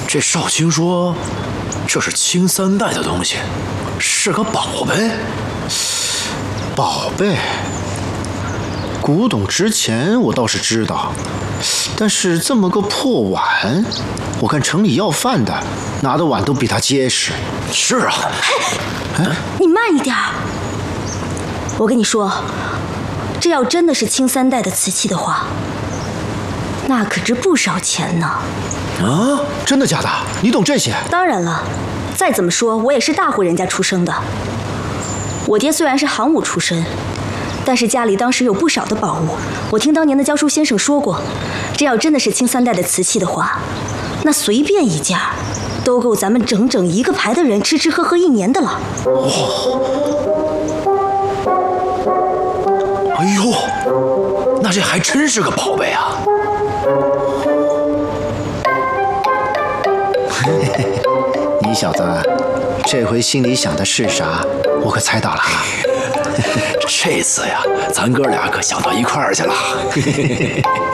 这少卿说，这是清三代的东西，是个宝贝。 宝贝，古董值钱我倒是知道，但是这么个破碗，我看城里要饭的拿的碗都比它结实。 是啊， 你慢一点儿。我跟你说，这要真的是清三代的瓷器的话，那可值不少钱呢。 啊，真的假的？你懂这些？ 当然了，再怎么说我也是大户人家出生的。我爹虽然是行伍出身，但是家里当时有不少的宝物。我听当年的教书先生说过，这要真的是清三代的瓷器的话，那随便一件都够咱们整整一个排的人吃吃喝喝1年的了。 哎呦，那这还真是个宝贝啊！ 你小子，这回心里想的是啥？我可猜到了啊！ 这次呀，咱哥俩可想到一块儿去了。